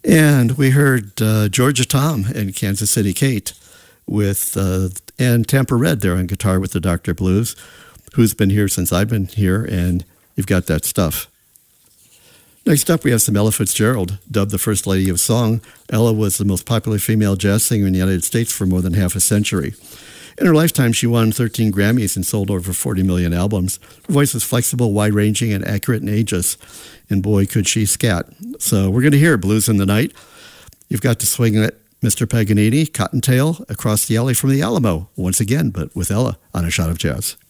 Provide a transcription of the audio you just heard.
And we heard Georgia Tom and Kansas City Kate with and Tampa Red there on guitar with the Dr. Blues, who's been here since I've been here, and you've got that stuff. Next up, we have some Ella Fitzgerald, dubbed the First Lady of Song. Ella was the most popular female jazz singer in the United States for more than half a century. In her lifetime, she won 13 Grammys and sold over 40 million albums. Her voice was flexible, wide-ranging, and accurate in ages. And boy, could she scat. So we're going to hear Blues in the Night. You've got to swing it, Mr. Paganini, Cottontail, Across the Alley from the Alamo, once again, but with Ella on A Shot of Jazz.